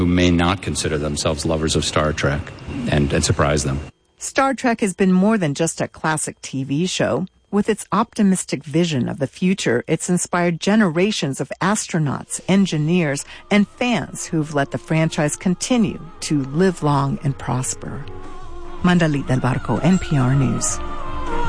who may not consider themselves lovers of Star Trek and surprise them. Star Trek has been more than just a classic TV show. With its optimistic vision of the future, it's inspired generations of astronauts, engineers, and fans who've let the franchise continue to live long and prosper. Mandalit Del Barco, NPR News.